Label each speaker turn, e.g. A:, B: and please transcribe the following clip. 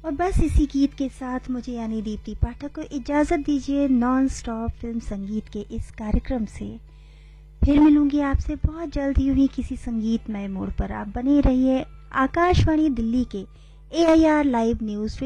A: और बस इसी गीत के साथ मुझे यानी दीप्ति पाठक को इजाज़त दीजिए नॉन स्टॉप फिल्म संगीत के इस कार्यक्रम से। फिर मिलूंगी आपसे बहुत जल्द यूं ही किसी संगीतमय मोड़ पर। आप बने रहिए आकाशवाणी दिल्ली के AIR लाइव न्यूज